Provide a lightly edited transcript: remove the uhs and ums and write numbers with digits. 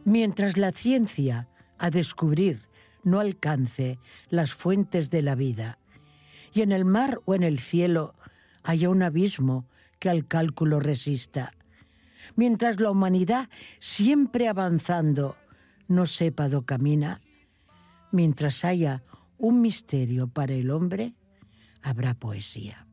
Mientras la ciencia a descubrir no alcance las fuentes de la vida, y en el mar o en el cielo haya un abismo que al cálculo resista, mientras la humanidad, siempre avanzando, no sepa do camina, mientras haya un misterio para el hombre, habrá poesía.